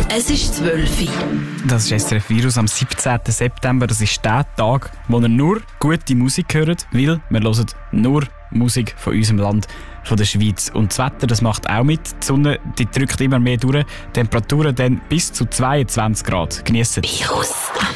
Es ist 12 Uhr. Das ist SRF Virus am 17. September. Das ist der Tag, wo ihr nur gute Musik hört, weil wir hören nur Musik von unserem Land, von der Schweiz. Und das Wetter, das macht auch mit. Die Sonne, die drückt immer mehr durch. Temperaturen dann bis zu 22 Grad. Geniessen. Virus.